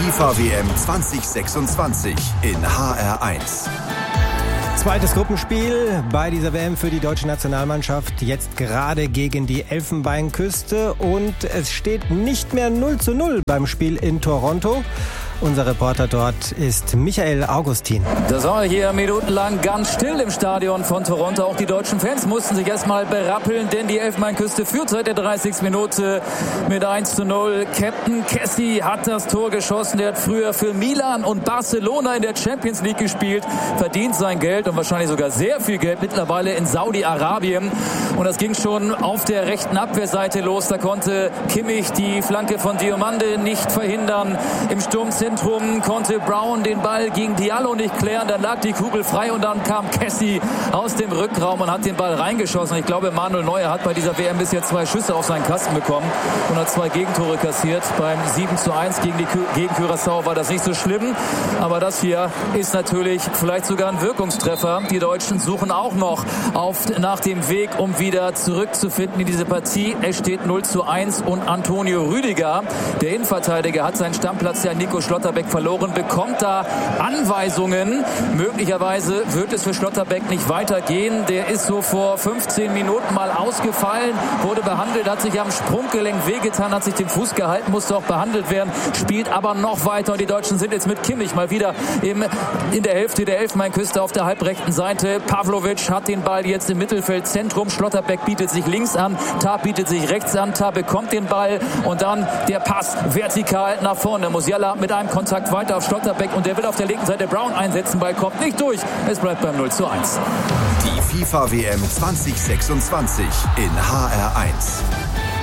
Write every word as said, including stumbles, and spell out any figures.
FIFA-W M zwanzig sechsundzwanzig in H R eins. Zweites Gruppenspiel bei dieser W M für die deutsche Nationalmannschaft. Jetzt gerade gegen die Elfenbeinküste. Und es steht nicht mehr null zu null beim Spiel in Toronto. Unser Reporter dort ist Michael Augustin. Das war hier minutenlang ganz still im Stadion von Toronto. Auch die deutschen Fans mussten sich erstmal berappeln, denn die Elfenbeinküste führt seit der dreißigsten Minute mit eins zu null. Captain Kessie hat das Tor geschossen. Der hat früher für Milan und Barcelona in der Champions League gespielt, verdient sein Geld und wahrscheinlich sogar sehr viel Geld mittlerweile in Saudi-Arabien. Und das ging schon auf der rechten Abwehrseite los. Da konnte Kimmich die Flanke von Diomande nicht verhindern. Im Sturmzentrum konnte Brown den Ball gegen Diallo nicht klären. Dann lag die Kugel frei und dann kam Kessie aus dem Rückraum und hat den Ball reingeschossen. Ich glaube, Manuel Neuer hat bei dieser W M bisher zwei Schüsse auf seinen Kasten bekommen und hat zwei Gegentore kassiert. Beim sieben zu eins gegen die gegen Curaçao war das nicht so schlimm. Aber das hier ist natürlich vielleicht sogar ein Wirkungstreffer. Die Deutschen suchen auch noch auf, nach dem Weg, um wieder zurückzufinden in diese Partie. Es steht null zu eins und Antonio Rüdiger, der Innenverteidiger, hat seinen Stammplatz ja Nico Schlotterbeck verloren, bekommt da Anweisungen. Möglicherweise wird es für Schlotterbeck nicht weitergehen. Der ist so vor fünfzehn Minuten mal ausgefallen, wurde behandelt, hat sich am Sprunggelenk wehgetan, hat sich den Fuß gehalten, musste auch behandelt werden, spielt aber noch weiter. Und die Deutschen sind jetzt mit Kimmich mal wieder im, in der Hälfte der Elfenbeinküste auf der halbrechten Seite. Pavlovic hat den Ball jetzt im Mittelfeldzentrum. Schlotterbeck bietet sich links an, Tah bietet sich rechts an, Tah bekommt den Ball und dann der Pass vertikal nach vorne. Musiala mit einem Kontakt weiter auf Schlotterbeck und der will auf der linken Seite Brown einsetzen. Ball kommt nicht durch. Es bleibt beim null zu eins. Die FIFA-W M zwanzig sechsundzwanzig in H R eins.